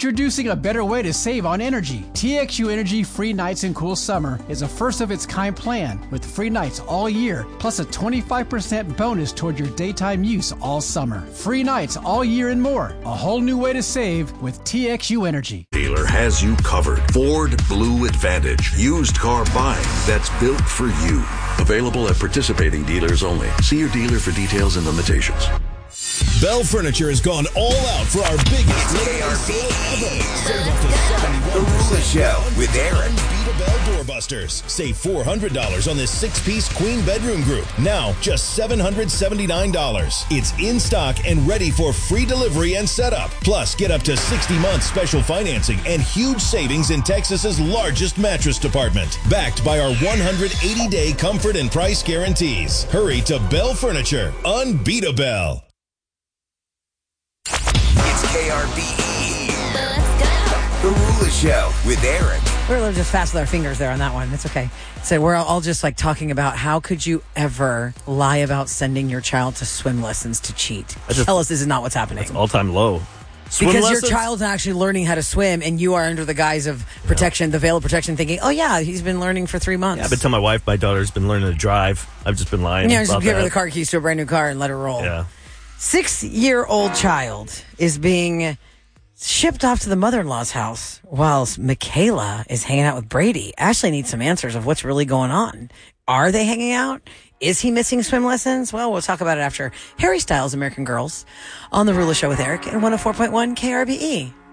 Introducing a better way to save on energy. TXU Energy Free Nights and Cool Summer is a first-of-its-kind plan with free nights all year, plus a 25% bonus toward your daytime use all summer. Free nights all year and more. A whole new way to save with TXU Energy. Dealer has you covered. Ford Blue Advantage. Used car buying that's built for you. Available at participating dealers only. See your dealer for details and limitations. Bell Furniture has gone all out for our biggest sale ever. Save up to 71%. The Rula Show with Eric. Beat Bell Doorbusters. Save $400 on this 6-piece queen bedroom group. Now, just $779. It's in stock and ready for free delivery and setup. Plus, get up to 60 months special financing and huge savings in Texas's largest mattress department. Backed by our 180-day comfort and price guarantees. Hurry to Bell Furniture. Unbeatable. It's KRBE. Let's go. The Rula Show with Eric. We're a little just fast with our fingers there on that one. It's okay. So we're all just like talking about how could you ever lie about sending your child to swim lessons to cheat? Tell us this is not what's happening. It's all-time low. Because your child's actually learning how to swim and you are under the guise of protection, the veil of protection, thinking, oh, yeah, he's been learning for 3 months. Yeah, I've been telling my wife my daughter's been learning to drive. I've just been lying. Yeah, just about give her that. the car keys to a brand new car and let her roll. Yeah. 6-year-old child is being shipped off to the mother-in-law's house whilst Michaela is hanging out with Brady. Ashley needs some answers of what's really going on. Are they hanging out? Is he missing swim lessons? Well, we'll talk about it after Harry Styles' American Girls on The Rula Show with Eric and 104.1 KRBE.